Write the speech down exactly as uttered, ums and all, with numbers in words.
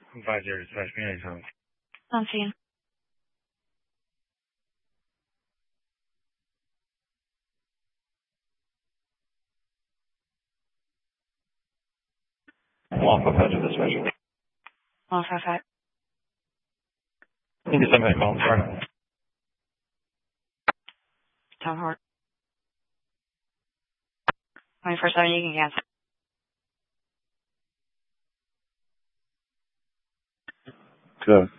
five zero dispatch, me anytime. I'm seeing. Alpha five zero dispatch. One five five. You can send me a call, sorry. Town Hall. twenty-four seven, you can cancel. Good.